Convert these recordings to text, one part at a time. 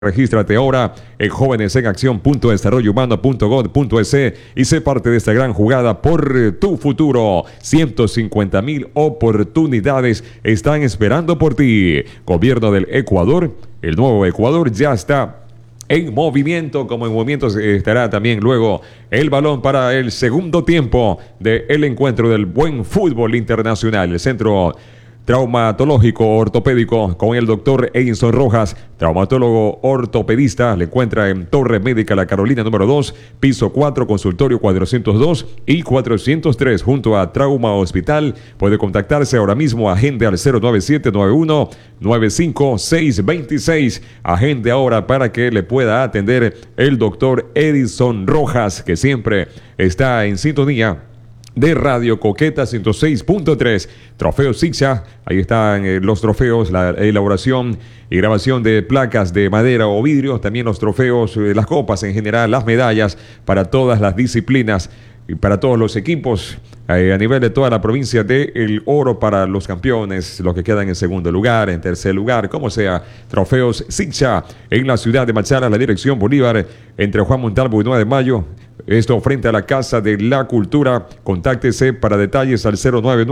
Regístrate ahora en jovenesenaccion.desarrollohumano.gov.es y sé parte de esta gran jugada por tu futuro. 150,000 oportunidades están esperando por ti. Gobierno del Ecuador, el nuevo Ecuador ya está en movimiento, como en movimiento estará también luego el balón para el segundo tiempo del encuentro del buen fútbol internacional. El centro traumatológico ortopédico con el doctor Edinson Rojas, traumatólogo ortopedista, le encuentra en Torre Médica La Carolina número 2, piso 4, consultorio 402 y 403, junto a Trauma Hospital. Puede contactarse ahora mismo, agende al 09791-95626, agende ahora para que le pueda atender el doctor Edinson Rojas, que siempre está en sintonía de Radio Coqueta 106.3. Trofeo Sixa, ahí están los trofeos, la elaboración y grabación de placas de madera o vidrio, también los trofeos, las copas en general, las medallas para todas las disciplinas y para todos los equipos a nivel de toda la provincia, de el oro para los campeones, los que quedan en segundo lugar, en tercer lugar, como sea. Trofeos Sixa en la ciudad de Machala, la dirección Bolívar, entre Juan Montalvo y 9 de Mayo. Esto frente a la Casa de la Cultura. Contáctese para detalles al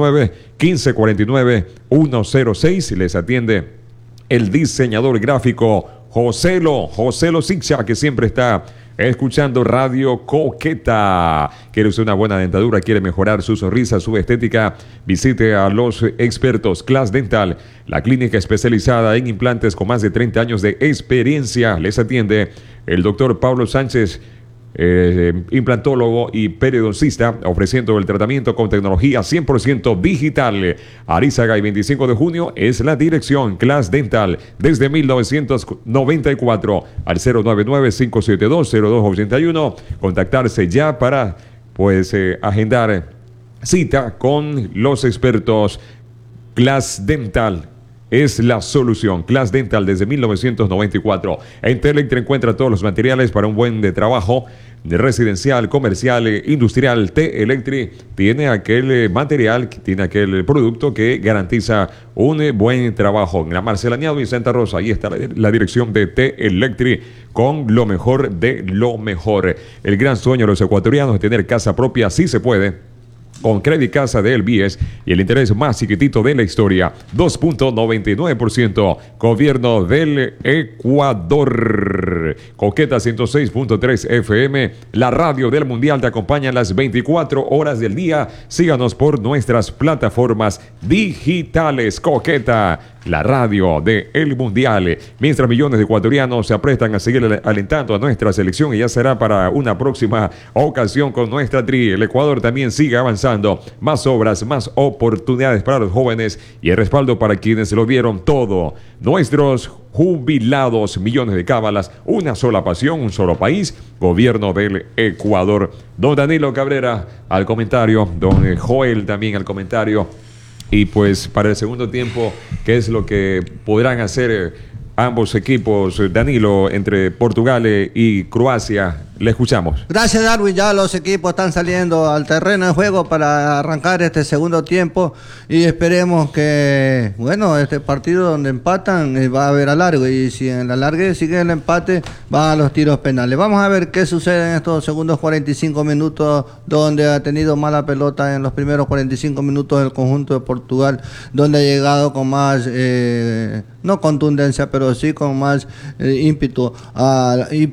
099-1549-106. Les atiende el diseñador gráfico Joselo Sixa, que siempre está escuchando Radio Coqueta. ¿Quiere usted una buena dentadura? ¿Quiere mejorar su sonrisa, su estética? Visite a los expertos Class Dental, la clínica especializada en implantes con más de 30 años de experiencia. Les atiende el doctor Pablo Sánchez, implantólogo y periodoncista, ofreciendo el tratamiento con tecnología 100% digital. Arizaga y 25 de junio es la dirección. Class Dental desde 1994 al 099-572-0281. Contactarse ya para agendar cita con los expertos. Class Dental es la solución. Class Dental desde 1994. En T-Electric encuentra todos los materiales para un buen trabajo de residencial, comercial, industrial. T-Electric tiene aquel material, tiene aquel producto que garantiza un buen trabajo. En la Marcelaniado y Santa Rosa, ahí está la dirección de T-Electric con lo mejor de lo mejor. El gran sueño de los ecuatorianos de tener casa propia, sí se puede, con Credit Casa de El Bies y el interés más chiquitito de la historia, 2.99%. Gobierno del Ecuador. Coqueta 106.3 FM, la radio del Mundial, te acompaña las 24 horas del día. Síganos por nuestras plataformas digitales. Coqueta, la radio de El Mundial. Mientras millones de ecuatorianos se aprestan a seguir alentando a nuestra selección, y ya será para una próxima ocasión con nuestra tri. El Ecuador también sigue avanzando. Más obras, más oportunidades para los jóvenes y el respaldo para quienes lo dieron todo. Nuestros jubilados, millones de cábalas, una sola pasión, un solo país. Gobierno del Ecuador. Don Danilo Cabrera al comentario, don Joel también al comentario. Y pues para el segundo tiempo, ¿qué es lo que podrán hacer ambos equipos, Danilo, entre Portugal y Croacia? Le escuchamos. Gracias, Darwin. Ya los equipos están saliendo al terreno de juego para arrancar este segundo tiempo y esperemos que, este partido donde empatan va a haber alargue, y si en la alargue sigue el empate, van a los tiros penales. Vamos a ver qué sucede en estos segundos 45 minutos, donde ha tenido mala pelota en los primeros 45 minutos el conjunto de Portugal, donde ha llegado con más, no contundencia, pero sí con más ímpetu a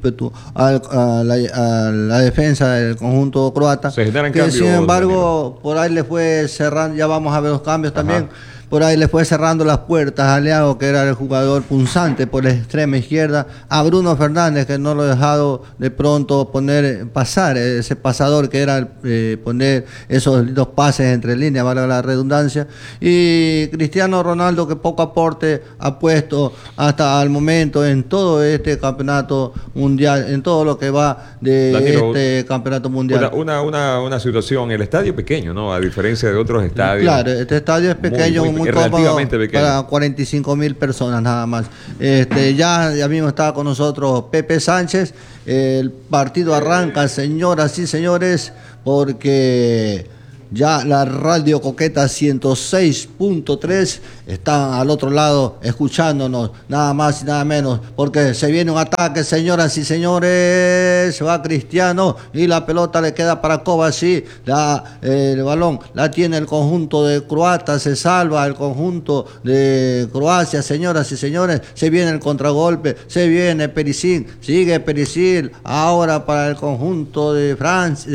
la defensa del conjunto croata, que cambios, sin embargo, Danilo, por ahí le fue cerrando. Ya vamos a ver los cambios también. Por ahí le fue cerrando las puertas a Leao, que era el jugador punzante por la extrema izquierda, a Bruno Fernández, que no lo ha dejado de pronto pasar ese pasador que era poner esos dos pases entre líneas, valga la redundancia, y Cristiano Ronaldo, que poco aporte ha puesto hasta el momento en todo este campeonato mundial, en todo lo que va de Danilo, este campeonato mundial. Una situación, el estadio pequeño, ¿no? A diferencia de otros estadios. Claro, este estadio es pequeño, muy cómodo para 45,000 personas nada más. Ya mismo estaba con nosotros Pepe Sánchez. El partido arranca, señoras y señores, porque ya la radio Coqueta 106.3 está al otro lado escuchándonos, nada más y nada menos, porque se viene un ataque, señoras y señores, va Cristiano y la pelota le queda para Kovacic, el balón la tiene el conjunto de croata, se salva el conjunto de Croacia, señoras y señores, se viene el contragolpe, se viene Perisic, sigue Perisic, ahora para el conjunto de Francia,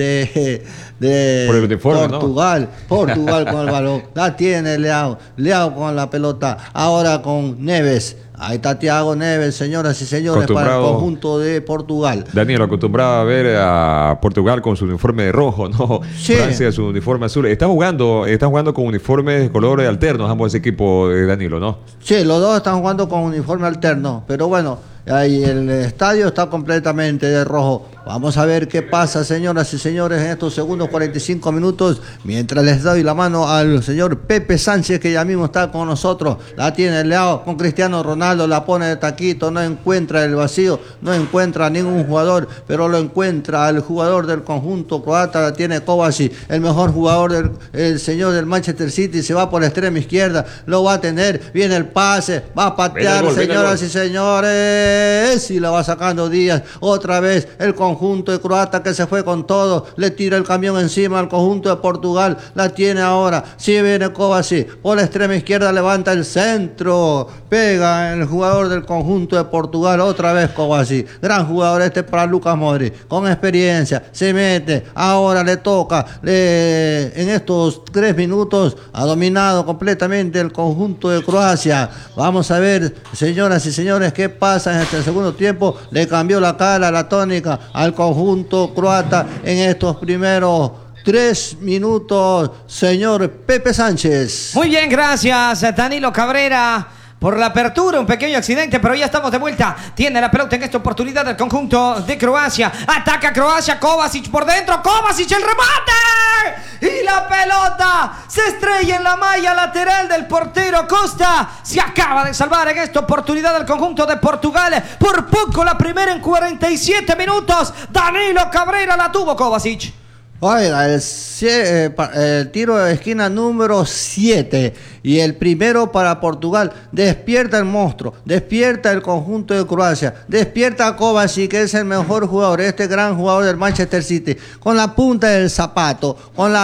de Portugal, ¿no? Portugal con el balón, la tiene Leao con la pelota, ahora con Neves. Ahí está Thiago Neves, señoras y señores, para el conjunto de Portugal. Daniel, acostumbraba a ver a Portugal con su uniforme de rojo, ¿no? Sí. Francia su uniforme azul. Están jugando con uniformes de colores alternos ambos equipos, Danilo, ¿no? Sí, los dos están jugando con uniforme alterno, pero bueno, ahí el estadio está completamente de rojo. Vamos a ver qué pasa, señoras y señores, en estos segundos 45 minutos, mientras les doy la mano al señor Pepe Sánchez, que ya mismo está con nosotros. La tiene Leao con Cristiano Ronaldo, la pone de taquito, no encuentra el vacío, no encuentra ningún jugador, pero lo encuentra el jugador del conjunto croata, la tiene Kovacic, el mejor jugador el señor del Manchester City, se va por la extrema izquierda, lo va a tener, viene el pase, va a patear, señoras y señores, y la va sacando Díaz, otra vez el conjunto de croata que se fue con todo, le tira el camión encima al conjunto de Portugal, la tiene ahora, si viene Kovacic, por la extrema izquierda levanta el centro, pega en el jugador del conjunto de Portugal, otra vez Kovacic, gran jugador este para Lucas Modric, con experiencia, se mete, ahora le toca, en estos 3 minutos ha dominado completamente el conjunto de Croacia. Vamos a ver, señoras y señores, qué pasa en este segundo tiempo, le cambió la cara, la tónica al conjunto croata en estos primeros 3 minutos, señor Pepe Sánchez. Muy bien, gracias Danilo Cabrera por la apertura, un pequeño accidente, pero ya estamos de vuelta. Tiene la pelota en esta oportunidad del conjunto de Croacia. Ataca Croacia, Kovacic por dentro, Kovacic el remate. Y la pelota se estrella en la malla lateral del portero Costa. Se acaba de salvar en esta oportunidad del conjunto de Portugal. Por poco la primera en 47 minutos. Danilo Cabrera la tuvo Kovacic. Oiga, el tiro de esquina número 7 y el primero para Portugal. Despierta el monstruo, despierta el conjunto de Croacia, despierta a Kovacic, que es el mejor jugador, este gran jugador del Manchester City. Con la punta del zapato,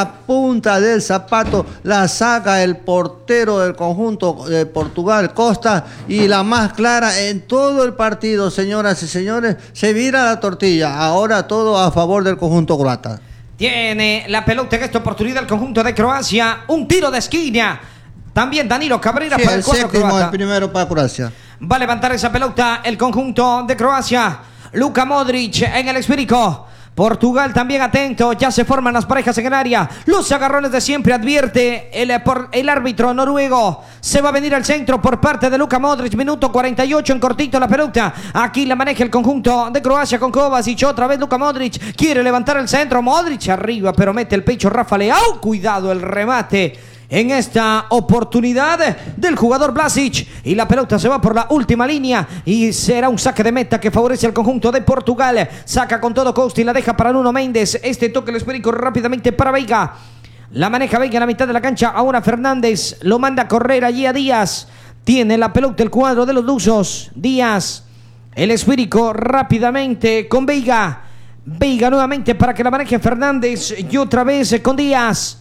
la saca el portero del conjunto de Portugal, Costa, y la más clara en todo el partido, señoras y señores, se vira la tortilla. Ahora todo a favor del conjunto croata. Tiene la pelota en esta oportunidad el conjunto de Croacia. Un tiro de esquina. También Danilo Cabrera para el cuadro croata. El primero para Croacia. Va a levantar esa pelota el conjunto de Croacia. Luka Modric en el esférico. Portugal también atento, ya se forman las parejas en el área. Los agarrones de siempre, advierte el árbitro noruego. Se va a venir al centro por parte de Luka Modric, minuto 48 en cortito la pelota. Aquí la maneja el conjunto de Croacia con Kovacic. Otra vez Luka Modric quiere levantar el centro. Modric arriba, pero mete el pecho Rafa Leao. Cuidado el remate en esta oportunidad del jugador Vlasic, y la pelota se va por la última línea y será un saque de meta que favorece al conjunto de Portugal. Saca con todo Costa y la deja para Nuno Méndez. Este toque el esférico rápidamente para Veiga. La maneja Veiga en la mitad de la cancha. Ahora Fernández lo manda a correr allí a Díaz. Tiene la pelota el cuadro de los lusos. Díaz, el esférico rápidamente con Veiga. Veiga nuevamente para que la maneje Fernández y otra vez con Díaz.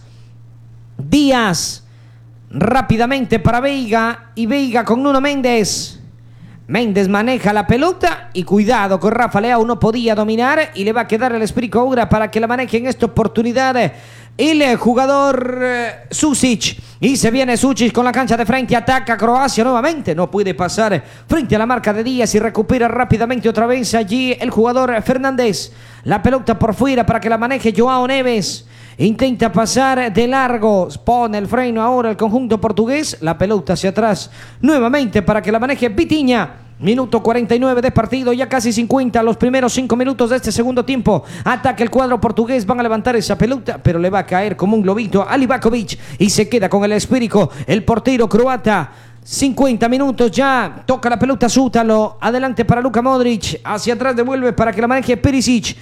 Díaz rápidamente para Veiga y Veiga con Nuno Méndez. Méndez maneja la pelota y cuidado con Rafa Leao, no podía dominar y le va a quedar el esférico ahora para que la maneje en esta oportunidad el jugador Susic. Y se viene Susic con la cancha de frente, ataca Croacia nuevamente, no puede pasar frente a la marca de Díaz y recupera rápidamente otra vez allí el jugador Fernández. La pelota por fuera para que la maneje Joao Neves. Intenta pasar de largo, pone el freno ahora el conjunto portugués, la pelota hacia atrás nuevamente para que la maneje Vitinha. Minuto 49 de partido, ya casi 50, los primeros 5 minutos de este segundo tiempo. Ataca el cuadro portugués, van a levantar esa pelota, pero le va a caer como un globito a Livakovic y se queda con el esférico el portero croata. 50 minutos ya, toca la pelota Sútalo, adelante para Luka Modric, hacia atrás devuelve para que la maneje Perisic.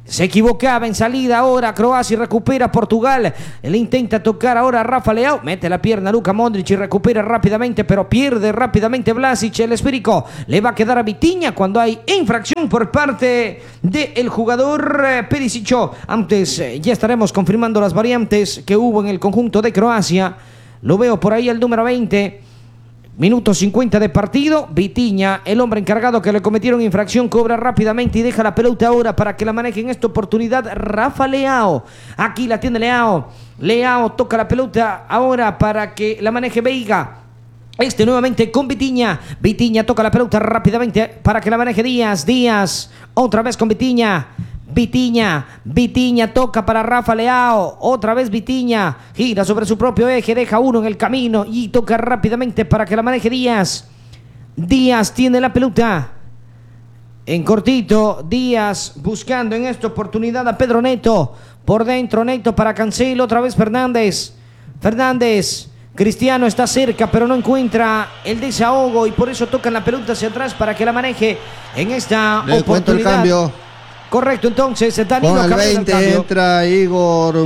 Se equivocaba en salida ahora Croacia y recupera Portugal. Él intenta tocar ahora a Rafa Leao. Mete la pierna a Luka Modric y recupera rápidamente, pero pierde rápidamente Vlasic. El esférico le va a quedar a Vitinha cuando hay infracción por parte del jugador Perisic. Antes ya estaremos confirmando las variantes que hubo en el conjunto de Croacia. Lo veo por ahí el número 20. Minuto 50 de partido. Vitinha, el hombre encargado que le cometieron infracción, cobra rápidamente y deja la pelota ahora para que la maneje en esta oportunidad Rafa Leao. Aquí la tiene Leao. Leao toca la pelota ahora para que la maneje Veiga. Nuevamente con Vitinha. Vitinha toca la pelota rápidamente para que la maneje Díaz. Díaz otra vez con Vitinha. Vitinha toca para Rafa Leao, otra vez Vitinha, gira sobre su propio eje, deja uno en el camino y toca rápidamente para que la maneje Díaz. Díaz tiene la pelota en cortito, Díaz buscando en esta oportunidad a Pedro Neto, por dentro Neto para Cancelo, otra vez Fernández, Cristiano está cerca pero no encuentra el desahogo y por eso tocan la pelota hacia atrás para que la maneje en esta oportunidad. Cuento el cambio. Correcto, entonces Danilo con el 20 entra Igor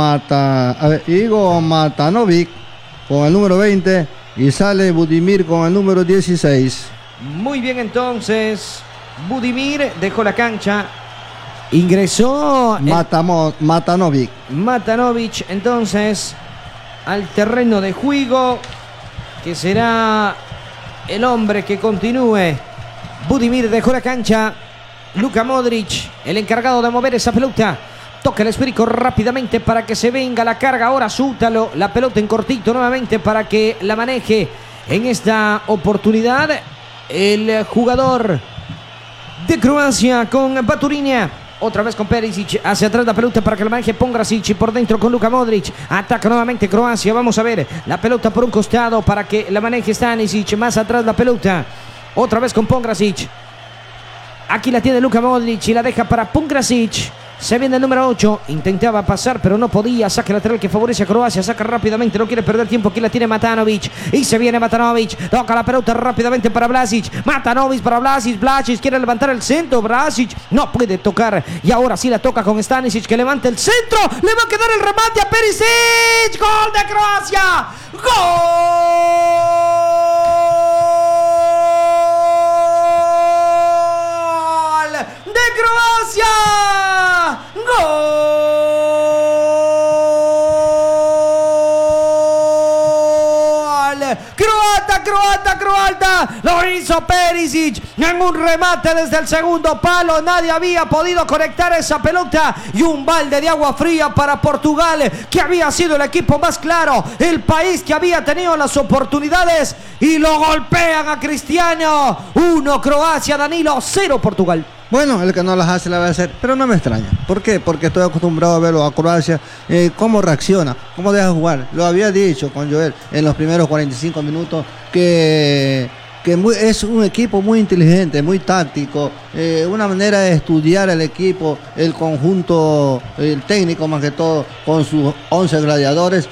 Matanovic con el número 20 y sale Budimir con el número 16. Muy bien, entonces Budimir dejó la cancha, ingresó Matanovic entonces al terreno de juego, que será el hombre que continúe. Budimir dejó la cancha. Luka Modric, el encargado de mover esa pelota. Toca el esférico rápidamente para que se venga la carga. Ahora Sútalo, la pelota en cortito nuevamente para que la maneje en esta oportunidad el jugador de Croacia con Baturiña. Otra vez con Perisic, hacia atrás la pelota para que la maneje Pongracic y por dentro con Luka Modric. Ataca nuevamente Croacia, vamos a ver la pelota por un costado para que la maneje Stanisic. Más atrás la pelota, otra vez con Pongracic. Aquí la tiene Luka Modric y la deja para Pongracic. Se viene el número 8. Intentaba pasar, pero no podía. Saque lateral que favorece a Croacia. Saca rápidamente. No quiere perder tiempo. Aquí la tiene Matanovic. Y se viene Matanovic. Toca la pelota rápidamente para Vlasic. Matanovic para Vlasic. Vlasic quiere levantar el centro. Vlasic no puede tocar. Y ahora sí la toca con Stanisic, que levanta el centro. Le va a quedar el remate a Perisic. ¡Gol de Croacia! ¡Gol! Croacia, gol, croata, lo hizo Perisic en un remate desde el segundo palo. Nadie había podido conectar esa pelota y un balde de agua fría para Portugal, que había sido el equipo más claro, el país que había tenido las oportunidades, y lo golpean a Cristiano. 1 Croacia, Danilo, 0 Portugal. Bueno, el que no las hace la va a hacer, pero no me extraña. ¿Por qué? Porque estoy acostumbrado a verlo a Croacia, cómo reacciona, cómo deja jugar. Lo había dicho con Joel en los primeros 45 minutos, que es un equipo muy inteligente, muy táctico, una manera de estudiar el equipo, el conjunto, el técnico más que todo, con sus 11 gladiadores.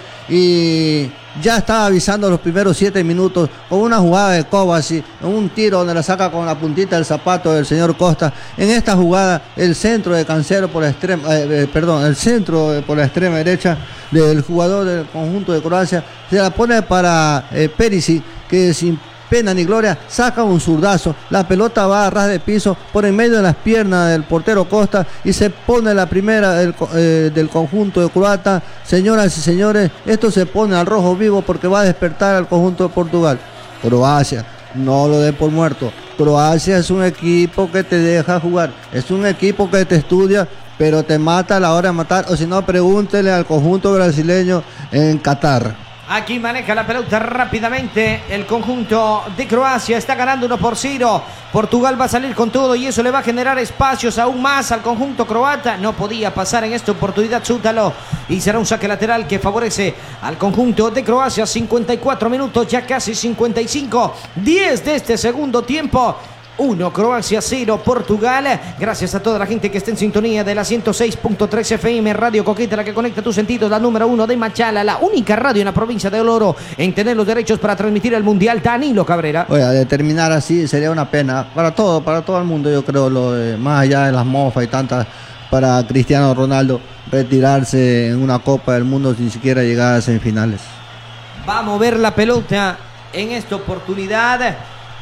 Y ya estaba avisando los primeros 7 minutos con una jugada de Kovacic, un tiro donde la saca con la puntita del zapato del señor Costa. En esta jugada el centro de Cancelo por la extrema, el centro por la extrema derecha del jugador del conjunto de Croacia se la pone para Perisic, que sin pena ni gloria saca un zurdazo, la pelota va a ras de piso por en medio de las piernas del portero Costa y se pone la primera del conjunto de croata. Señoras y señores, esto se pone al rojo vivo porque va a despertar al conjunto de Portugal. Croacia, no lo den por muerto. Croacia es un equipo que te deja jugar, es un equipo que te estudia, pero te mata a la hora de matar, o si no, pregúntele al conjunto brasileño en Qatar. Aquí maneja la pelota rápidamente el conjunto de Croacia. Está ganando 1-0. Portugal va a salir con todo y eso le va a generar espacios aún más al conjunto croata. No podía pasar en esta oportunidad Sútalo y será un saque lateral que favorece al conjunto de Croacia. 54 minutos, ya casi 55. 10 de este segundo tiempo. 1 Croacia, 0 Portugal. Gracias a toda la gente que está en sintonía de la 106.3 FM Radio Coqueta, la que conecta tus sentidos, la número 1 de Machala, la única radio en la provincia de Oloro en tener los derechos para transmitir el Mundial. Danilo Cabrera. Oiga, de terminar así sería una pena para todo el mundo, yo creo, más allá de las mofas y tantas para Cristiano Ronaldo retirarse en una Copa del Mundo sin siquiera llegar a semifinales. Va a mover la pelota en esta oportunidad.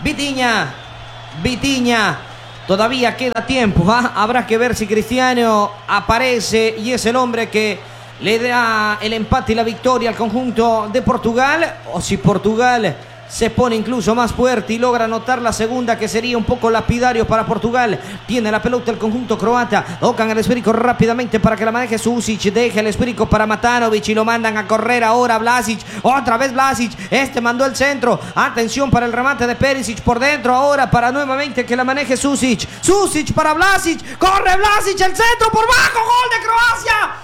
Vitinha. Todavía queda tiempo. Habrá que ver si Cristiano aparece y es el hombre que le da el empate y la victoria al conjunto de Portugal. O si Portugal se pone incluso más fuerte y logra anotar la segunda, que sería un poco lapidario para Portugal. Tiene la pelota el conjunto croata. Tocan el esférico rápidamente para que la maneje Susic. Deja el esférico para Matanovic y lo mandan a correr ahora Vlasic. Otra vez Vlasic. Mandó el centro. Atención para el remate de Perisic por dentro. Ahora para nuevamente que la maneje Susic. Susic para Vlasic. Corre Vlasic. El centro por bajo. Gol de Croacia.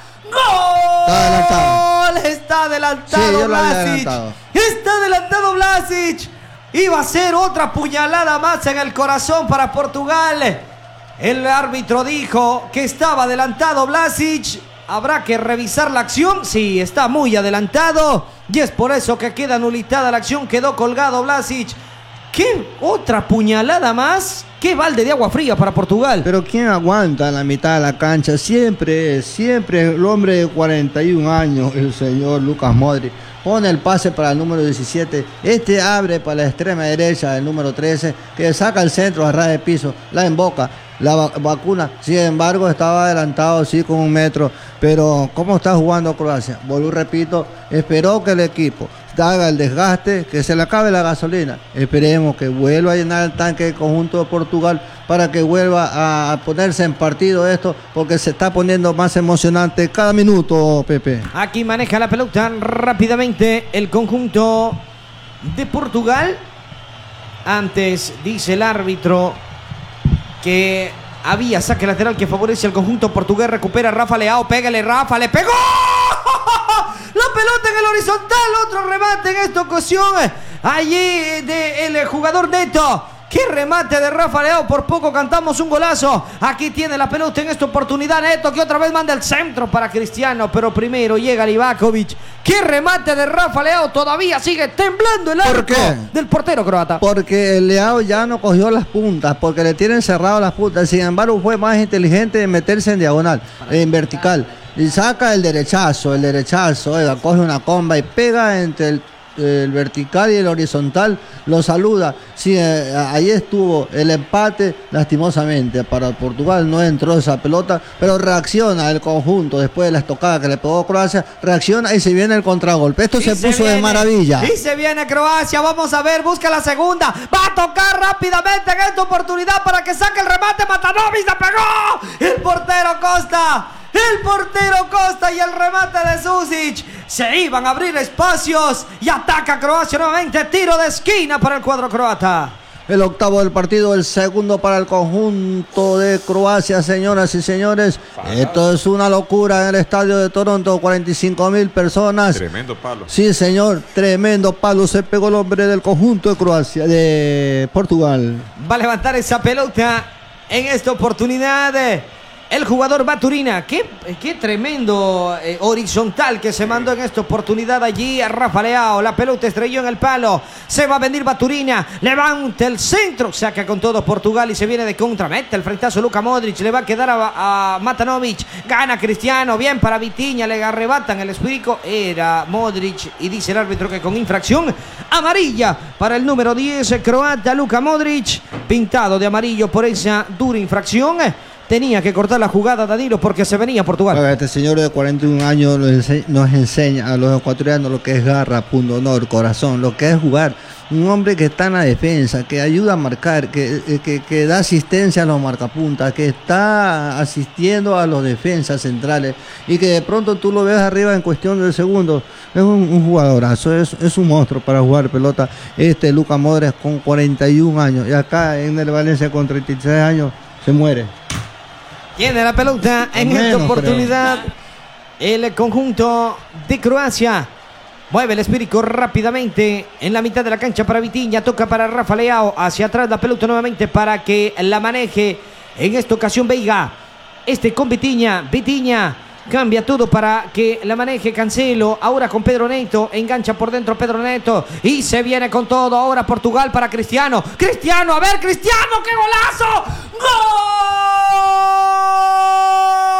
¡Gol! Está adelantado Vlasic. Está adelantado Vlasic. Iba a ser otra puñalada más en el corazón para Portugal. El árbitro dijo que estaba adelantado Vlasic. Habrá que revisar la acción. Sí, está muy adelantado. Y es por eso que queda anulitada la acción. Quedó colgado Vlasic. ¿Qué? ¿Otra puñalada más? ¡Qué balde de agua fría para Portugal! Pero ¿quién aguanta en la mitad de la cancha? Siempre el hombre de 41 años, el señor Lucas Modric, pone el pase para el número 17. Abre para la extrema derecha del número 13, que saca el centro a ras de piso, la emboca, la vacuna. Sin embargo, estaba adelantado, sí, con 1 metro. Pero, ¿cómo está jugando Croacia? Repito, esperó que el equipo haga el desgaste, que se le acabe la gasolina. Esperemos que vuelva a llenar el tanque del conjunto de Portugal para que vuelva a ponerse en partido esto, porque se está poniendo más emocionante cada minuto, Pepe. Aquí maneja la pelota rápidamente el conjunto de Portugal. Antes dice el árbitro que había saque lateral que favorece al conjunto portugués. Recupera Rafa Leao. Pégale Rafa, le pegó. La pelota en el horizontal, otro remate en esta ocasión. Allí del jugador Neto. ¡Qué remate de Rafa Leao! Por poco cantamos un golazo. Aquí tiene la pelota en esta oportunidad Neto, que otra vez manda el centro para Cristiano. Pero primero llega Livakovic. ¡Qué remate de Rafa Leao! Todavía sigue temblando el arco del portero croata. Porque el Leao ya no cogió las puntas, porque le tienen cerrado las puntas. Sin embargo, fue más inteligente de meterse en diagonal, en vertical. Y saca el derechazo, coge una comba y pega entre el vertical y el horizontal, lo saluda. Sí, ahí estuvo el empate, lastimosamente para Portugal no entró esa pelota, pero reacciona el conjunto después de la estocada que le pegó Croacia, reacciona y se viene el contragolpe. Esto se puso de maravilla. Y se viene Croacia, vamos a ver, busca la segunda, va a tocar rápidamente en esta oportunidad para que saque el remate. Matanovic la pegó, el portero Costa y el remate de Susic. Se iban a abrir espacios y ataca Croacia nuevamente. Tiro de esquina para el cuadro croata. El octavo del partido, el segundo para el conjunto de Croacia, señoras y señores. Esto es una locura en el estadio de Toronto, 45,000 personas. Tremendo palo. Sí, señor, tremendo palo. Se pegó el hombre del conjunto de Croacia, de Portugal. Va a levantar esa pelota en esta oportunidad. El jugador Baturina, qué tremendo horizontal que se mandó en esta oportunidad allí a Rafa Leao. La pelota estrelló en el palo. Se va a venir Baturina. Levanta el centro. Saca con todo Portugal y se viene de contra. Mete el frentazo Luka Modric. Le va a quedar a Matanovic. Gana Cristiano. Bien para Vitinha. Le arrebatan el esférico. Era Modric. Y dice el árbitro que con infracción amarilla para el número 10 croata Luka Modric. Pintado de amarillo por esa dura infracción. Tenía que cortar la jugada Danilo porque se venía Portugal. Este señor de 41 años nos enseña a los ecuatorianos lo que es garra, pundonor, corazón, lo que es jugar. Un hombre que está en la defensa, que ayuda a marcar, que da asistencia a los marcapuntas, que está asistiendo a los defensas centrales y que de pronto tú lo ves arriba en cuestión de segundos. Es un jugadorazo, es un monstruo para jugar pelota. Luka Modric con 41 años y acá en el Valencia con 36 años se muere. Tiene la pelota en esta oportunidad el conjunto de Croacia. Mueve el esférico rápidamente en la mitad de la cancha para Vitinha. Toca para Rafa Leao. Hacia atrás la pelota nuevamente para que la maneje en esta ocasión Veiga. Con Vitinha. Vitinha cambia todo para que la maneje Cancelo. Ahora con Pedro Neto. Engancha por dentro Pedro Neto. Y se viene con todo. Ahora Portugal para Cristiano. Cristiano, a ver, Cristiano, ¡qué golazo! ¡Gol!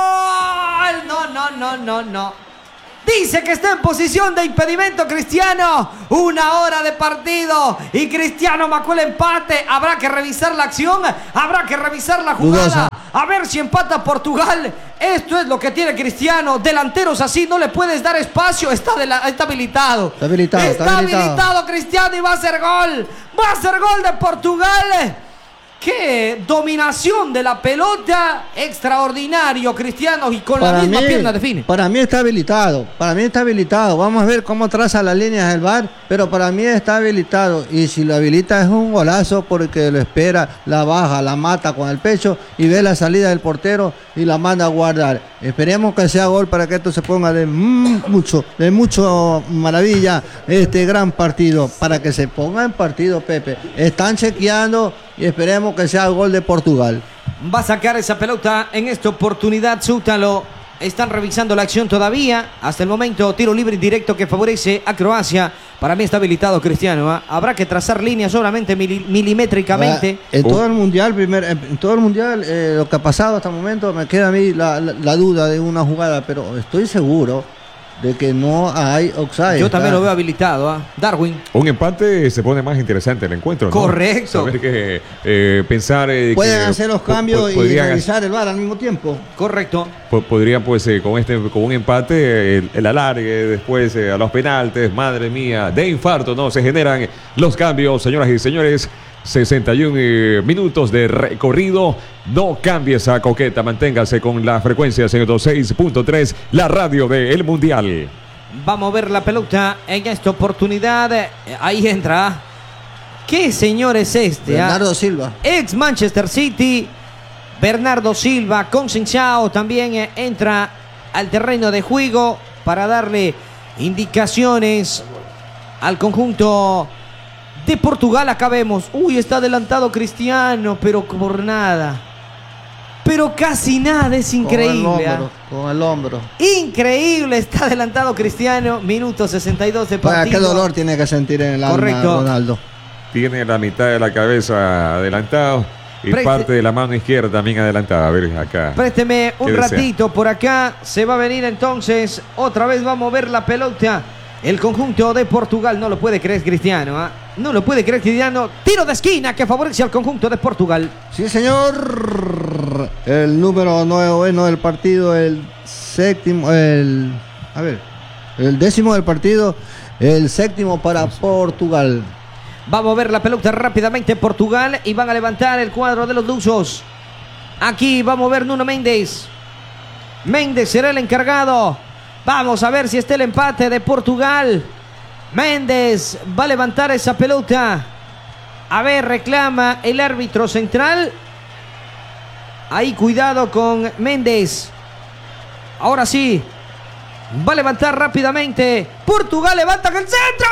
no. Dice que está en posición de impedimento Cristiano. 1 hora de partido y Cristiano marcó el empate. Habrá que revisar la acción, habrá que revisar la jugada. Dudosa. A ver si empata Portugal. Esto es lo que tiene Cristiano. Delanteros así no le puedes dar espacio. Está habilitado. Está habilitado Cristiano y va a ser gol. Va a ser gol de Portugal. ¡Qué dominación de la pelota! Extraordinario, Cristiano, y con la misma pierna define. Para mí está habilitado. Vamos a ver cómo traza las líneas del VAR, pero para mí está habilitado. Y si lo habilita es un golazo porque lo espera, la baja, la mata con el pecho y ve la salida del portero y la manda a guardar. Esperemos que sea gol para que esto se ponga de mucho maravilla este gran partido. Para que se ponga en partido, Pepe. Están chequeando y esperemos que sea el gol de Portugal. Va a sacar esa pelota en esta oportunidad Sútalo. Están revisando la acción todavía. Hasta el momento, tiro libre directo que favorece a Croacia. Para mí está habilitado Cristiano, ¿eh? Habrá que trazar líneas solamente milimétricamente. En todo el mundial, lo que ha pasado hasta el momento, me queda a mí la duda de una jugada, pero estoy seguro de que no hay offside. Yo también lo veo habilitado, ¿eh? Darwin. Un empate se pone más interesante el encuentro, ¿no? Correcto. Saber que pensar pueden que hacer los cambios y revisar el VAR al mismo tiempo. Correcto. Podrían, pues, con un empate, el alargue, después a los penaltes, madre mía, de infarto, ¿no? Se generan los cambios, señoras y señores. 61 minutos de recorrido. No cambie esa coqueta, manténgase con la frecuencia 106.3, la radio del Mundial. Vamos a ver la pelota en esta oportunidad. Ahí entra. ¿Qué señor es este? Bernardo Silva. Ex Manchester City. Bernardo Silva con Sincao también entra al terreno de juego para darle indicaciones al conjunto de Portugal. Acá vemos, está adelantado Cristiano, pero por nada. Pero casi nada, es increíble. Con el hombro. Increíble, está adelantado Cristiano. Minuto 62 de partido. Qué dolor tiene que sentir en el alma Ronaldo. Tiene la mitad de la cabeza adelantado y parte de la mano izquierda también adelantada. A ver, acá. Présteme un ratito por acá. Se va a venir entonces. Otra vez vamos a ver la pelota. El conjunto de Portugal no lo puede creer Cristiano, ¿eh? No lo puede creer Cristiano. Tiro de esquina que favorece al conjunto de Portugal. Sí, señor. El número 9 del partido, el décimo del partido, el séptimo para Portugal. Vamos a ver la pelota rápidamente Portugal y van a levantar el cuadro de los lusos. Aquí vamos a ver Nuno Mendes. Mendes será el encargado. Vamos a ver si está el empate de Portugal. Mendes va a levantar esa pelota. A ver, reclama el árbitro central. Ahí, cuidado con Mendes. Ahora sí. Va a levantar rápidamente. Portugal levanta el centro.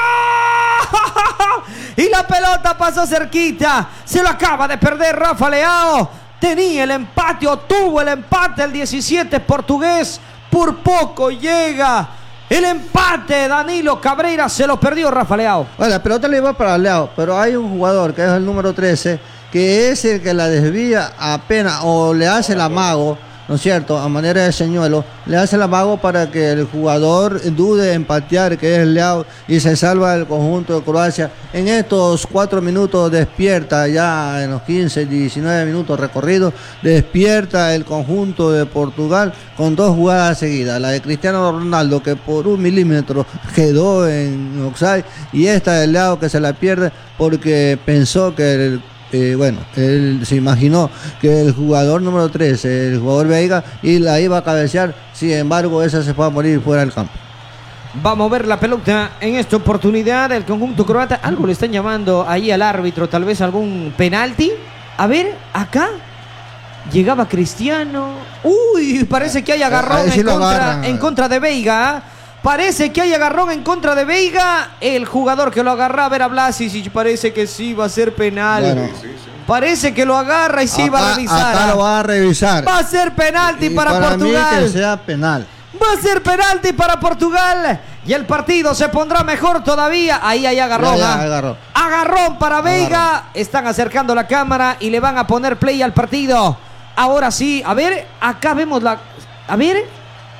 Y la pelota pasó cerquita. Se lo acaba de perder Rafa Leao. Tenía el empate o tuvo el empate el 17 portugués. Por poco llega el empate. Danilo Cabreira se lo perdió Rafa Leao. Bueno, la pelota le iba para Leao, pero hay un jugador que es el número 13, que es el que la desvía apenas o le hace el amago, ¿no es cierto? A manera de señuelo, le hace el amago para que el jugador dude en patear, que es Leao, y se salva el conjunto de Croacia. En estos 4 minutos despierta, ya en los 15, 19 minutos recorridos, despierta el conjunto de Portugal con 2 jugadas seguidas. La de Cristiano Ronaldo, que por 1 milímetro quedó en offside, y esta de Leao, que se la pierde porque pensó que él se imaginó que el jugador número 13, el jugador Veiga, y la iba a cabecear. Sin embargo, esa se fue a morir fuera del campo. Vamos a ver la pelota en esta oportunidad. El conjunto croata, algo le están llamando ahí al árbitro, tal vez algún penalti. A ver, acá llegaba Cristiano. Parece que hay agarrón en contra de Veiga. Parece que hay agarrón en contra de Veiga. El jugador que lo agarra, a ver a Blasic, parece que sí va a ser penal. Bueno, parece que lo agarra y sí va a revisar. Acá lo va a revisar. Va a ser penalti para Portugal. Mí que sea penal. Va a ser penalti para Portugal. Y el partido se pondrá mejor todavía. Ahí hay agarrón. Agarrón para Veiga. Están acercando la cámara y le van a poner play al partido. Ahora sí, a ver, acá vemos la... A ver...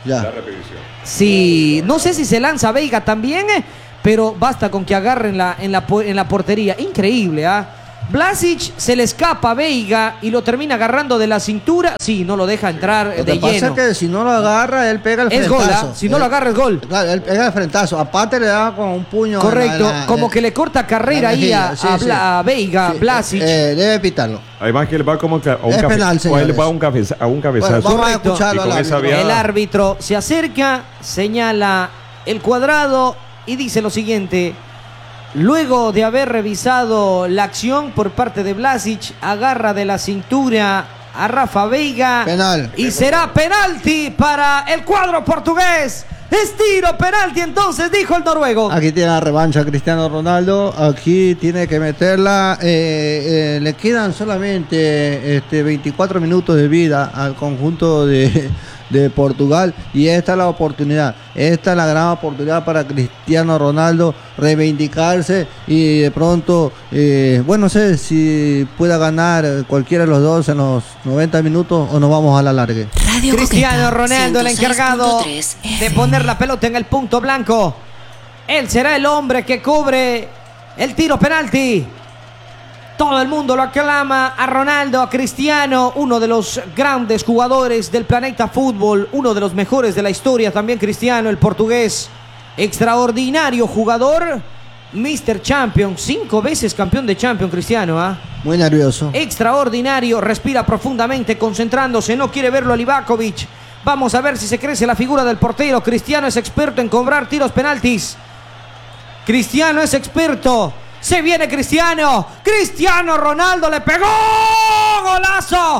Ya. La repetición. Sí, no sé si se lanza Veiga también, pero basta con que agarren en la portería. Increíble, ¿ah? Vlasic se le escapa a Veiga y lo termina agarrando de la cintura. Sí, no lo deja entrar Lo de que pasa lleno. es que si no lo agarra, él pega el Es frentazo. gol, ¿ah? Si no lo agarra es gol. Claro, él pega el frentazo. Aparte le da con un puño. Correcto, como que le corta carrera ahí mejilla, sí, sí. a Veiga, Sí, Vlasic. debe pitarlo. Además que él va como a un, Es penal, o él señores. va a un, a un cabezazo. Bueno, vamos a Correcto. escucharlo Y con al esa árbitro. vía- El árbitro se acerca, señala el cuadrado y dice lo siguiente. Luego de haber revisado la acción por parte de Vlasic, agarra de la cintura a Rafa Veiga. Penal. Y será penalti para el cuadro portugués. Es tiro penalti entonces, dijo el noruego. Aquí tiene la revancha Cristiano Ronaldo. Aquí tiene que meterla. Le quedan solamente 24 minutos de vida al conjunto de Portugal. Y esta es la oportunidad. Esta es la gran oportunidad para Cristiano Ronaldo reivindicarse. Y de pronto, bueno, no sé si pueda ganar cualquiera de los dos en los 90 minutos o nos vamos a la larga. Radio Cristiano Coqueta, Ronaldo, el encargado 106.3 de FM. poner la pelota en el punto blanco. Él será el hombre que cubre el tiro penalti. Todo el mundo lo aclama a Ronaldo, a Cristiano, uno de los grandes jugadores del planeta fútbol, uno de los mejores de la historia también Cristiano, el portugués. Extraordinario jugador, Mr. Champion, 5 veces campeón de Champions Cristiano, ¿ah? Muy nervioso. Extraordinario, respira profundamente, concentrándose, no quiere verlo a Livakovic. Vamos a ver si se crece la figura del portero. Cristiano es experto en cobrar tiros penaltis. Cristiano es experto. Se viene Cristiano. Cristiano Ronaldo le pegó. ¡Golazo!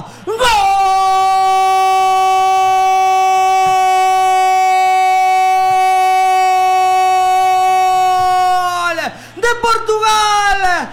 ¡Gol! ¡De Portugal!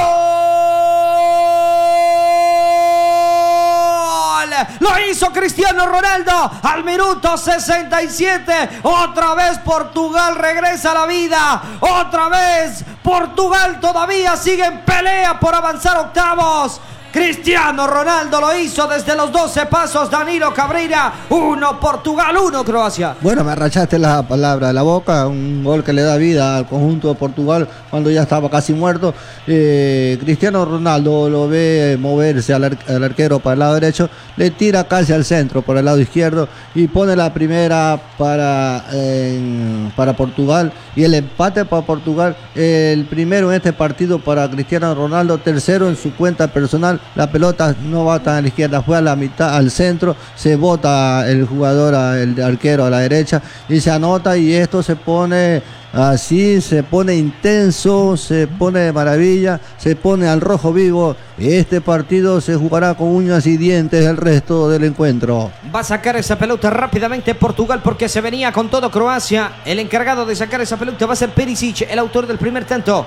¡Gol! Lo hizo Cristiano Ronaldo al minuto 67. Otra vez Portugal regresa a la vida. Otra vez Portugal todavía sigue en pelea por avanzar octavos. Cristiano Ronaldo lo hizo desde los 12 pasos. Danilo Cabreira, 1 Portugal, 1 Croacia. Bueno, me arrachaste la palabra de la boca, un gol que le da vida al conjunto de Portugal cuando ya estaba casi muerto. Cristiano Ronaldo lo ve moverse al arquero para el lado derecho, le tira casi al centro por el lado izquierdo y pone la primera para Portugal y el empate para Portugal, el primero en este partido para Cristiano Ronaldo, tercero en su cuenta personal. La pelota no va tan a la izquierda, fue a la mitad, al centro, se bota el jugador, el arquero a la derecha y se anota, y esto se pone así, se pone intenso, se pone de maravilla, se pone al rojo vivo. Este partido se jugará con uñas y dientes el resto del encuentro. Va a sacar esa pelota rápidamente Portugal porque se venía con todo Croacia. El encargado de sacar esa pelota va a ser Perisic, el autor del primer tanto.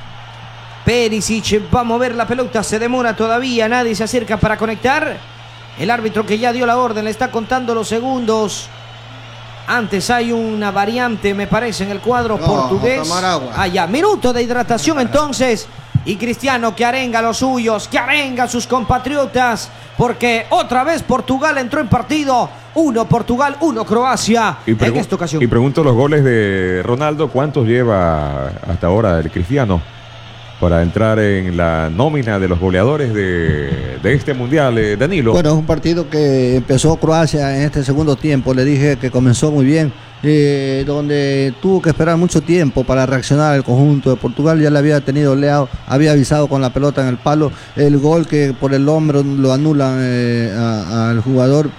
Perisic va a mover la pelota, se demora todavía, nadie se acerca para conectar. El árbitro que ya dio la orden le está contando los segundos. Antes hay una variante, me parece, en el cuadro portugués. Tomar agua. Ah, ya, minuto de hidratación entonces. Y Cristiano que arenga a los suyos, que arenga a sus compatriotas, porque otra vez Portugal entró en partido. 1 Portugal, 1 Croacia en esta ocasión. Y pregunto los goles de Ronaldo, ¿cuántos lleva hasta ahora el Cristiano para entrar en la nómina de los goleadores de este mundial, Danilo? Bueno, es un partido que empezó Croacia en este segundo tiempo. Le dije que comenzó muy bien, donde tuvo que esperar mucho tiempo para reaccionar el conjunto de Portugal. Ya le había tenido Leao, había avisado con la pelota en el palo. El gol que por el hombro lo anulan al jugador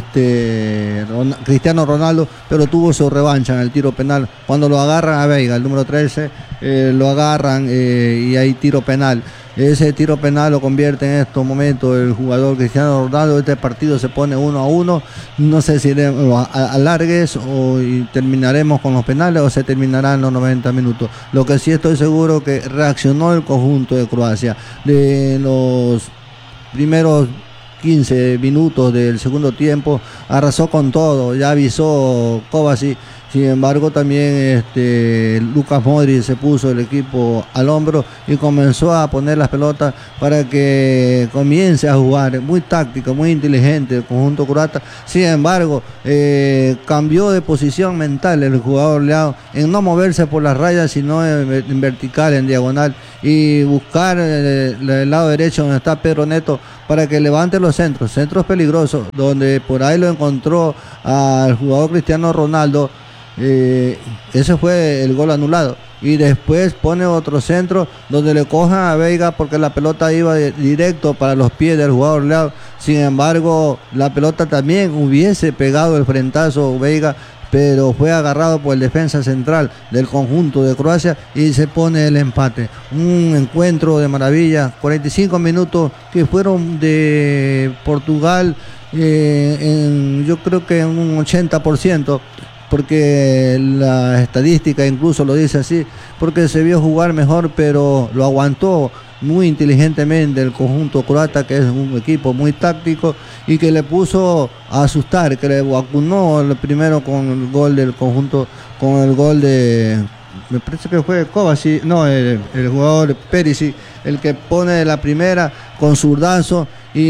Cristiano Ronaldo, pero tuvo su revancha en el tiro penal cuando lo agarran a Veiga, el número 13, lo agarran y hay tiro penal. Ese tiro penal lo convierte en estos momentos el jugador Cristiano Ronaldo. Este partido se pone 1-1. No sé si iremos a alargues y terminaremos con los penales o se terminará en los 90 minutos. Lo que sí estoy seguro que reaccionó el conjunto de Croacia. De los primeros 15 minutos del segundo tiempo arrasó con todo. Ya avisó Kovacic Sin embargo, también Lucas Modric se puso el equipo al hombro y comenzó a poner las pelotas para que comience a jugar. Muy táctico, muy inteligente el conjunto croata. Sin embargo, cambió de posición mental el jugador Leao en no moverse por las rayas, sino en vertical, en diagonal, y buscar el lado derecho donde está Pedro Neto para que levante los centros peligrosos, donde por ahí lo encontró al jugador Cristiano Ronaldo. Ese fue el gol anulado, y después pone otro centro donde le cojan a Veiga porque la pelota iba directo para los pies del jugador Leao. Sin embargo, la pelota también hubiese pegado el frentazo Veiga, pero fue agarrado por el defensa central del conjunto de Croacia y se pone el empate. Un encuentro de maravilla, 45 minutos que fueron de Portugal, yo creo que en un 80%, porque la estadística incluso lo dice así, porque se vio jugar mejor, pero lo aguantó muy inteligentemente el conjunto croata, que es un equipo muy táctico y que le puso a asustar, que le vacunó primero con el gol del conjunto, con el gol de, me parece que fue Kovacic, no, el jugador Perisic, el que pone la primera con zurdazo,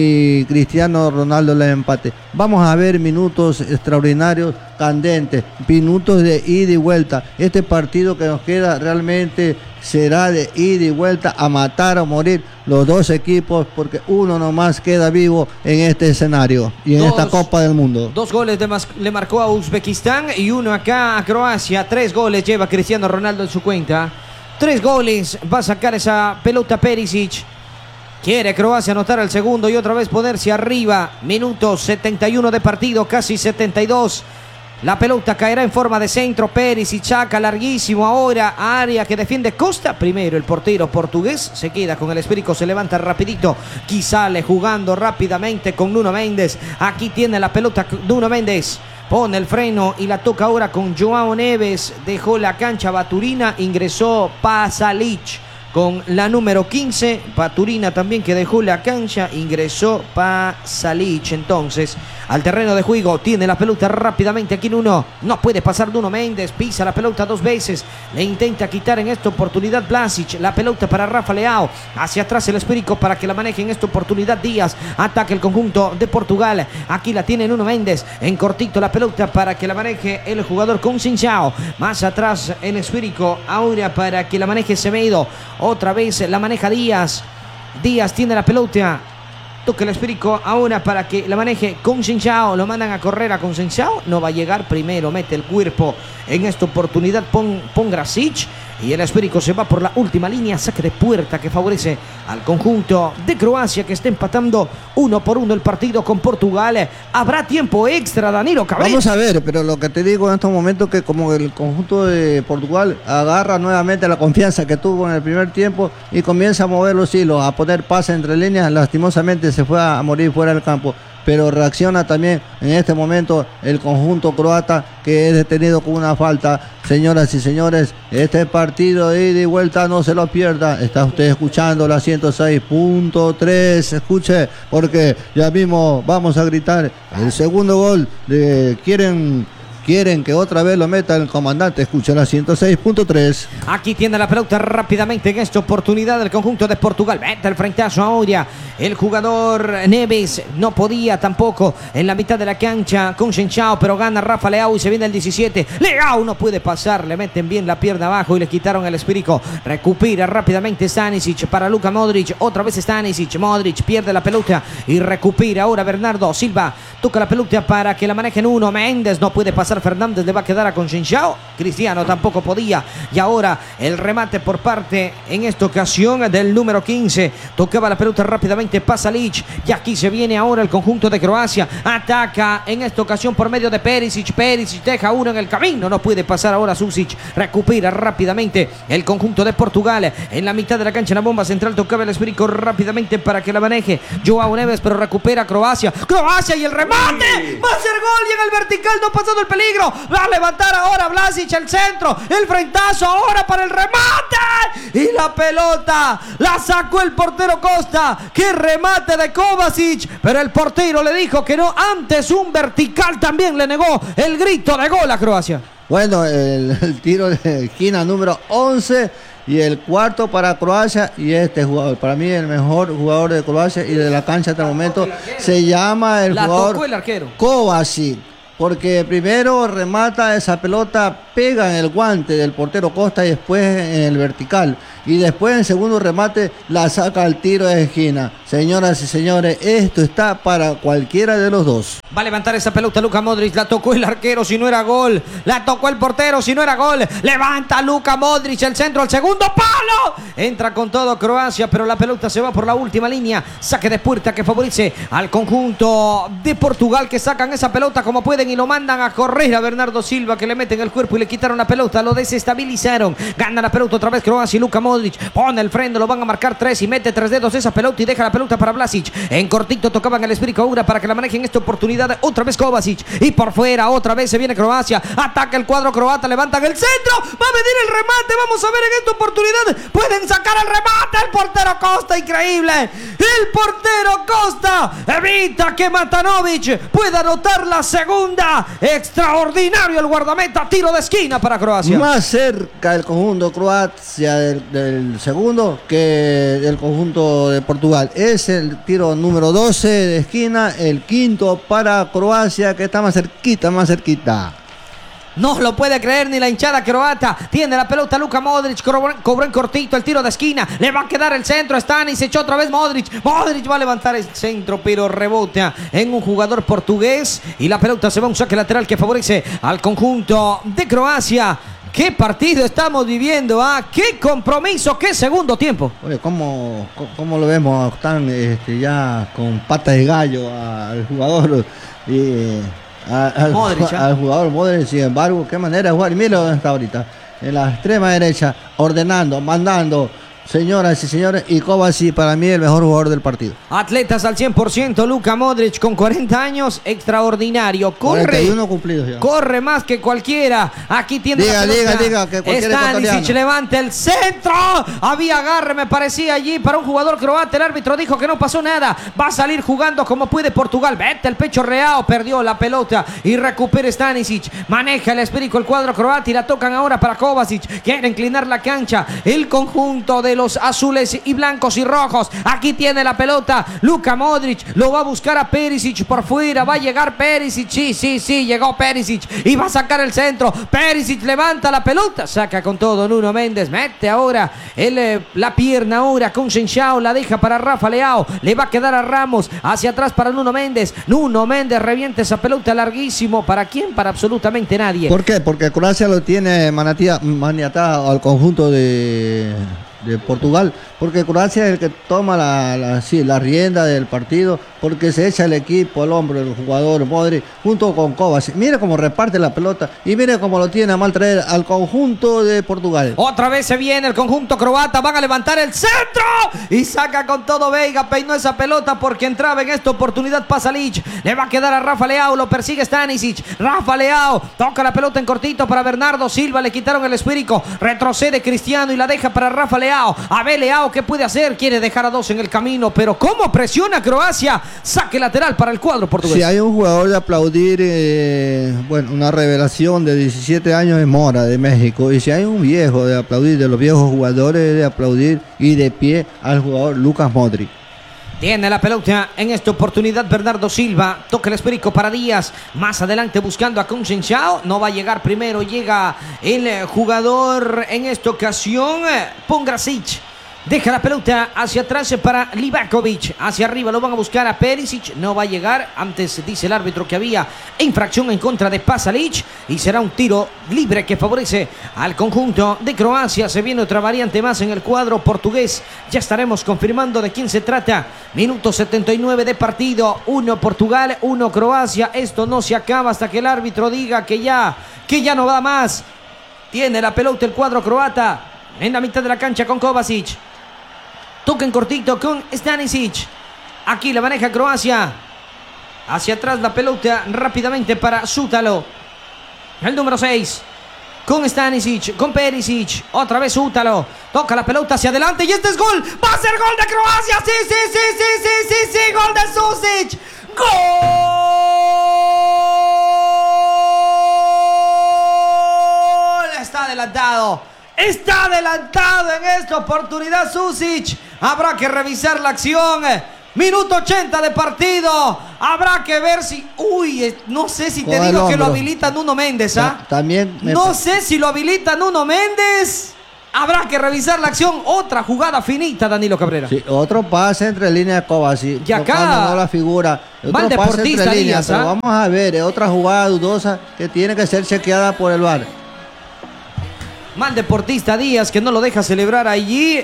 y Cristiano Ronaldo le empate. Vamos a ver minutos extraordinarios, candentes, minutos de ida y vuelta. Este partido que nos queda realmente será de ida y vuelta, a matar o morir los dos equipos, porque uno nomás queda vivo en este escenario y en esta Copa del Mundo. 2 goles le marcó a Uzbekistán y 1 acá a Croacia. 3 goles lleva Cristiano Ronaldo en su cuenta. 3 goles va a sacar esa pelota Perisic. Quiere Croacia anotar el segundo y otra vez ponerse arriba. Minuto 71 de partido, casi 72. La pelota caerá en forma de centro. Perisic saca larguísimo ahora a área que defiende Costa. Primero el portero portugués se queda con el esférico, se levanta rapidito. Sale jugando rápidamente con Nuno Mendes. Aquí tiene la pelota Nuno Mendes. Pone el freno y la toca ahora con Joao Neves. Dejó la cancha Baturina, ingresó Pasalic con la número 15, Baturina también que dejó la cancha, ingresó Pasalic. Entonces al terreno de juego, tiene la pelota rápidamente aquí Nuno, no puede pasar Nuno Mendes, pisa la pelota 2 veces, le intenta quitar en esta oportunidad Vlasic, la pelota para Rafa Leao, hacia atrás el esférico para que la maneje en esta oportunidad Díaz, ataca el conjunto de Portugal, aquí la tiene Nuno Mendes, en cortito la pelota para que la maneje el jugador Conceição, más atrás el esférico ahora para que la maneje Semedo, otra vez la maneja Díaz, Díaz tiene la pelota, toca el esférico ahora para que la maneje Conceição, lo mandan a correr a Conceição, no va a llegar, primero mete el cuerpo en esta oportunidad Pongracic y el esférico se va por la última línea, saque de puerta que favorece al conjunto de Croacia que está empatando 1-1 el partido con Portugal. Habrá tiempo extra, Danilo Cabello. Vamos a ver, pero lo que te digo en estos momentos que como el conjunto de Portugal agarra nuevamente la confianza que tuvo en el primer tiempo y comienza a mover los hilos, a poner pases entre líneas, lastimosamente se fue a morir fuera del campo. Pero reacciona también en este momento el conjunto croata que es detenido con una falta. Señoras y señores, este partido de ida y vuelta no se lo pierda. Está usted escuchando la 106.3. Escuche, porque ya mismo vamos a gritar el segundo gol. Quieren que otra vez lo meta el comandante. Escucha la 106.3. Aquí tiene la pelota rápidamente en esta oportunidad del conjunto de Portugal. Mete el frentazo ahora el jugador Neves. No podía tampoco en la mitad de la cancha Conceição, pero gana Rafa Leao y se viene el 17. Leao no puede pasar. Le meten bien la pierna abajo y le quitaron el esférico. Recupera rápidamente Stanisic para Luka Modric. Otra vez Stanisic. Modric pierde la pelota y recupera ahora Bernardo Silva. Toca la pelota para que la manejen Nuno Mendes. No puede pasar Fernández, le va a quedar a Conceição. Cristiano tampoco podía. Y ahora el remate por parte en esta ocasión del número 15. Tocaba la pelota rápidamente Pasalic. Y aquí se viene ahora el conjunto de Croacia. Ataca en esta ocasión por medio de Perisic. Perisic deja uno en el camino. No puede pasar ahora Susic. Recupera rápidamente el conjunto de Portugal. En la mitad de la cancha, la bomba central. Tocaba el esférico rápidamente para que la maneje Joao Neves, pero recupera Croacia. Croacia y el remate remate. Va a ser gol y en el vertical no pasando el peligro. Va a levantar ahora Vlasic el centro. El frentazo ahora para el remate. Y la pelota la sacó el portero Costa. ¡Qué remate de Kovacic! Pero el portero le dijo que no. Antes un vertical también le negó el grito de gol a Croacia. Bueno, el tiro de esquina número 11 y el cuarto para Croacia. Y este jugador, para mí el mejor jugador de Croacia y de la cancha hasta el momento, se llama el jugador tocó el arquero Kovacic. Porque primero remata esa pelota, pega en el guante del portero Costa y después en el vertical. Y después en segundo remate la saca al tiro de esquina. Señoras y señores, esto está para cualquiera de los dos. Va a levantar esa pelota Luka Modric. La tocó el arquero si no era gol. La tocó el portero si no era gol. Levanta Luka Modric el centro al segundo palo. Entra con todo Croacia, pero la pelota se va por la última línea. Saque de puerta que favorece al conjunto de Portugal, que sacan esa pelota como pueden y lo mandan a correr a Bernardo Silva, que le meten el cuerpo y le quitaron la pelota. Lo desestabilizaron. Gana la pelota otra vez Croacia y Luka Modric pone el freno. Lo van a marcar 3 y mete 3 dedos esa pelota y deja la pelota para Vlasic. En cortito tocaban el esférico ahora para que la manejen esta oportunidad. Otra vez Kovacic y por fuera otra vez se viene Croacia. Ataca el cuadro croata, levantan el centro. Va a venir el remate. Vamos a ver en esta oportunidad. Pueden sacar el remate. El portero Costa, increíble. El portero Costa evita que Matanovic pueda anotar la segunda. Extraordinario el guardameta. Tiro de esquina para Croacia. Más cerca el conjunto Croacia del segundo que del conjunto de Portugal. Es el tiro número 12 de esquina, el quinto para Croacia, que está más cerquita, más cerquita. No lo puede creer ni la hinchada croata. Tiene la pelota Luka Modric, cobró en cortito el tiro de esquina. Le va a quedar el centro, Stani, se echó otra vez Modric. Modric va a levantar el centro, pero rebota en un jugador portugués. Y la pelota se va a un saque lateral que favorece al conjunto de Croacia. ¿Qué partido estamos viviendo? ¿Qué compromiso? ¿Qué segundo tiempo? Oye, ¿cómo lo vemos? Están ya con patas de gallo al jugador Modric, al jugador Modric. Sin embargo, qué manera de jugar. Y mira dónde está ahorita, en la extrema derecha, ordenando, mandando. Señoras y señores, y Kovacic para mí el mejor jugador del partido. Atletas al 100%, Luka Modric con 40 años, extraordinario. Corre, 41 cumplidos ya. Corre más que cualquiera. Aquí tiene diga que cualquiera. Stanisic levanta el centro. Había agarre, me parecía allí para un jugador croata. El árbitro dijo que no pasó nada. Va a salir jugando como puede Portugal. Vete el pecho reao, perdió la pelota y recupera Stanisic. Maneja el esférico el cuadro croata y la tocan ahora para Kovacic. Quiere inclinar la cancha. El conjunto de los azules y blancos y rojos. Aquí tiene la pelota Luka Modric, lo va a buscar a Perisic por fuera, va a llegar Perisic, sí, llegó Perisic y va a sacar el centro. Perisic levanta la pelota, saca con todo Nuno Méndez, mete ahora la pierna ahora con Shenshao, la deja para Rafa Leao, le va a quedar a Ramos, hacia atrás para Nuno Méndez revienta esa pelota larguísimo. ¿Para quién? Para absolutamente nadie. ¿Por qué? Porque Croacia lo tiene maniatado al conjunto de Portugal, porque Croacia es el que toma la rienda del partido, porque se echa el equipo al hombro del jugador Modric junto con Kovacic. Mire cómo reparte la pelota y mire cómo lo tiene a mal traer al conjunto de Portugal. Otra vez se viene el conjunto croata, van a levantar el centro y saca con todo Veiga, peinó esa pelota porque entraba en esta oportunidad Pasalic, le va a quedar a Rafa Leao, lo persigue Stanisic, Rafa Leao toca la pelota en cortito para Bernardo Silva, le quitaron el esférico, retrocede Cristiano y la deja para Rafa Leao. A ver Leao, ¿qué puede hacer? Quiere dejar a dos en el camino, pero ¿cómo presiona Croacia? Saque lateral para el cuadro portugués. Si hay un jugador de aplaudir, una revelación de 17 años es Mora, de México. Y si hay un viejo de aplaudir, de los viejos jugadores de aplaudir y de pie al jugador Lucas Modric. Tiene la pelota en esta oportunidad Bernardo Silva. Toca el esférico para Díaz. Más adelante buscando a Conceição. No va a llegar primero. Llega el jugador en esta ocasión. Pongracic. Deja la pelota hacia atrás para Livakovic. Hacia arriba lo van a buscar a Perisic. No va a llegar. Antes dice el árbitro que había infracción en contra de Pasalic. Y será un tiro libre que favorece al conjunto de Croacia. Se viene otra variante más en el cuadro portugués. Ya estaremos confirmando de quién se trata. Minuto 79 de partido. 1 Portugal, 1 Croacia. Esto no se acaba hasta que el árbitro diga que ya no va más. Tiene la pelota el cuadro croata en la mitad de la cancha con Kovacic. Toca en cortito con Stanisic. Aquí la maneja Croacia. Hacia atrás la pelota rápidamente para Sútalo. El número 6. Con Stanisic, con Perisic. Otra vez Sútalo. Toca la pelota hacia adelante y este es gol. Va a ser gol de Croacia. Sí. Gol de Susic. ¡Gol! Está adelantado en esta oportunidad Susic. Habrá que revisar la acción. Minuto 80 de partido. Habrá que ver si... Uy, no sé si te con digo que lo hombro. habilita Nuno Méndez, ¿ah? También No sé si lo habilita Nuno Méndez. Habrá que revisar la acción. Otra jugada finita, Danilo Cabrera. Sí, otro pase entre líneas de Kovacic. Y acá tocando, no la figura. mal Otro pase deportista entre líneas. Díaz, ¿ah? Pero vamos a ver, es otra jugada dudosa que tiene que ser chequeada por el VAR. Mal deportista Díaz, que no lo deja celebrar allí.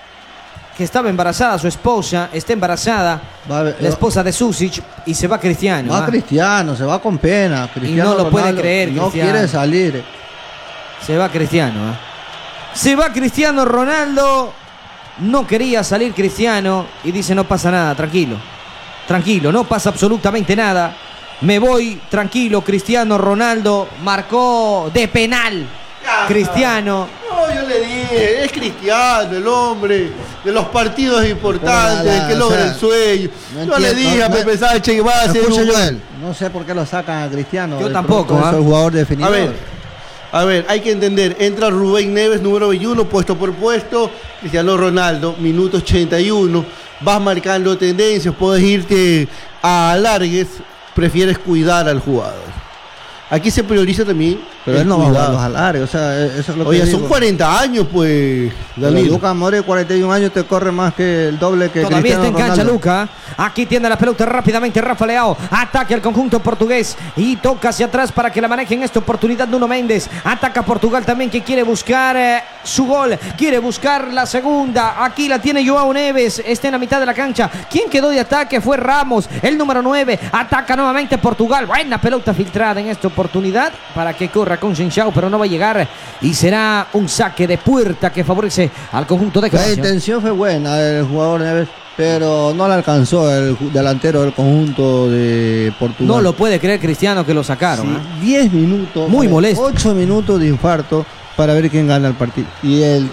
Que estaba embarazada su esposa. Está embarazada Va a ver, la esposa de Susic. Y se va Cristiano. Va ¿ah? Cristiano, se va con pena. Cristiano no lo puede Ronaldo creer, No Cristiano. quiere salir. Se va Cristiano. ¿ah? Se va Cristiano Ronaldo. No quería salir Cristiano. Y dice: no pasa nada, tranquilo. Tranquilo, no pasa absolutamente nada. Me voy tranquilo. Cristiano Ronaldo marcó de penal. Cristiano. No, yo le dije, es Cristiano, el hombre de los partidos importantes, Pero el que logra el sueño. no Yo le entiendo, dije a Pepe Sánchez que va a hacer Escuche, un Joel, gol. no sé por qué lo sacan a Cristiano. Yo De tampoco, pronto ¿ah? Es el jugador definidor. A ver, hay que entender, entra Rubén Neves, número 21, puesto por puesto, Cristiano Ronaldo, minuto 81, vas marcando tendencias, puedes irte a alargues, prefieres cuidar al jugador. Aquí se prioriza también Pero el él no va a jugar cuidado. los alargues, o sea, eso es lo que Oye, digo. son 40 años, pues, Pero Danilo. Lucas Moura, 41 años, te corre más que el doble que Todavía Cristiano está en cancha Ronaldo. Luca. Aquí tiene la pelota rápidamente Rafa Leao. Ataque al conjunto portugués. Y toca hacia atrás para que la maneje en esta oportunidad Nuno Méndez. Ataca Portugal también, que quiere buscar su gol. Quiere buscar la segunda. Aquí la tiene Joao Neves. Está en la mitad de la cancha. ¿Quién quedó de ataque? Fue Ramos, el número 9. Ataca nuevamente Portugal. Buena pelota filtrada en esta oportunidad para que corra con Shenchao, pero no va a llegar. Y será un saque de puerta que favorece al conjunto de La Croacia. intención fue buena del jugador Neves, pero no la alcanzó el delantero del conjunto de Portugal. No lo puede creer Cristiano que lo sacaron. Sí, ¿ah? 10 minutos. Muy molesto. 8 minutos de infarto para ver quién gana el partido. Y el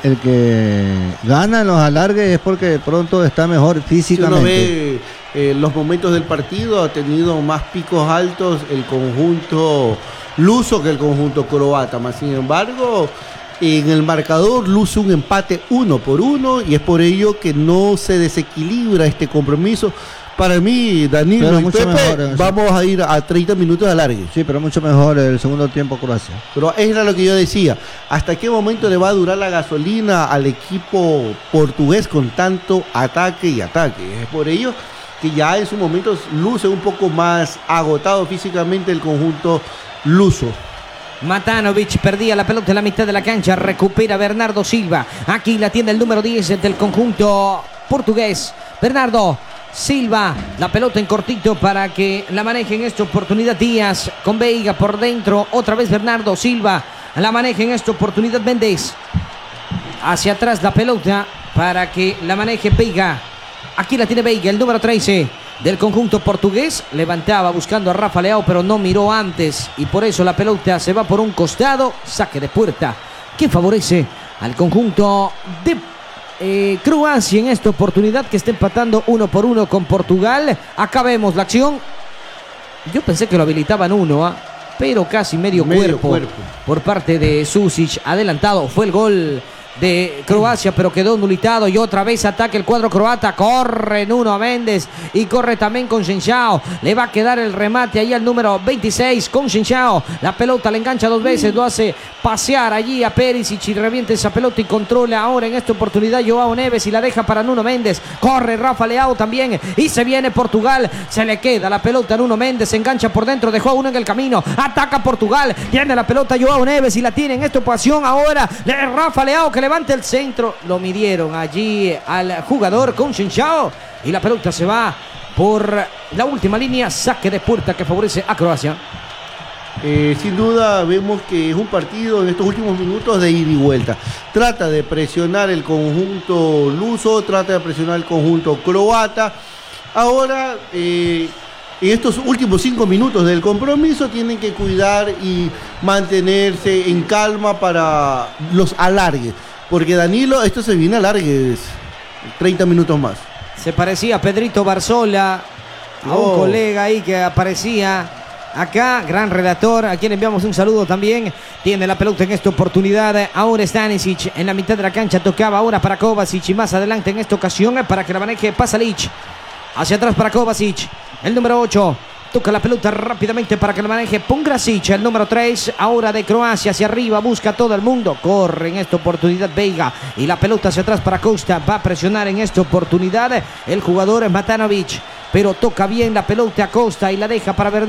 que gana en los alargues es porque de pronto está mejor Si físicamente. uno ve los momentos del partido, ha tenido más picos altos el conjunto luso que el conjunto croata. Más sin embargo, en el marcador luce un empate 1-1 y es por ello que no se desequilibra este compromiso. Para mí, Danilo Pero y mucho Pepe, mejor, vamos a ir a 30 minutos de alargue. Sí, pero mucho mejor el segundo tiempo Croacia. Pero era lo que yo decía. ¿Hasta qué momento le va a durar la gasolina al equipo portugués con tanto ataque y ataque? Es por ello que ya en sus momentos luce un poco más agotado físicamente el conjunto luso. Matanovic perdía la pelota en la mitad de la cancha. Recupera Bernardo Silva. Aquí la tiene el número 10 del conjunto portugués. Bernardo Silva, la pelota en cortito para que la maneje en esta oportunidad Díaz con Veiga por dentro. Otra vez Bernardo Silva, la maneja en esta oportunidad Méndez. Hacia atrás la pelota para que la maneje Veiga. Aquí la tiene Veiga, el número 13 del conjunto portugués. Levantaba buscando a Rafa Leao, pero no miró antes. Y por eso la pelota se va por un costado. Saque de puerta que favorece al conjunto de Croacia en esta oportunidad, que está empatando 1-1 con Portugal. Acá vemos la acción. Yo pensé que lo habilitaban uno, pero casi medio cuerpo por parte de Susic. Adelantado fue el gol de Croacia, pero quedó nulitado. Y otra vez ataca el cuadro croata. Corre Nuno Méndez y corre también con Shenchao. Le va a quedar el remate ahí al número 26 con Shenchao. La pelota le engancha dos veces, lo hace pasear allí a Perisic y revienta esa pelota y controla ahora en esta oportunidad Joao Neves y la deja para Nuno Méndez. Corre Rafa Leao también y se viene Portugal. Se le queda la pelota a Nuno Méndez, se engancha por dentro, dejó a uno en el camino. Ataca Portugal, tiene la pelota Joao Neves y la tiene en esta ocasión ahora Rafa Leao, que levanta el centro. Lo midieron allí al jugador con Shenchao y la pelota se va por la última línea. Saque de puerta que favorece a Croacia. Sin duda vemos que es un partido en estos últimos minutos de ida y vuelta. Trata de presionar el conjunto luso, trata de presionar el conjunto croata. Ahora en estos últimos 5 minutos del compromiso tienen que cuidar y mantenerse en calma para los alargues. Porque Danilo, esto se viene a alargues, 30 minutos más. Se parecía a Pedrito Barzola, a un colega ahí que aparecía acá, gran relator, a quien enviamos un saludo también. Tiene la pelota en esta oportunidad. Ahora Stanisic en la mitad de la cancha, tocaba ahora para Kovacic y más adelante en esta ocasión para que la maneje Pasalic. Hacia atrás para Kovacic, el número 8. Toca la pelota rápidamente para que la maneje Pongracic, el número 3. Ahora de Croacia hacia arriba, busca a todo el mundo. Corre en esta oportunidad Veiga. Y la pelota hacia atrás para Costa. Va a presionar en esta oportunidad el jugador Matanovic. Pero toca bien la pelota a Costa y la deja para ver.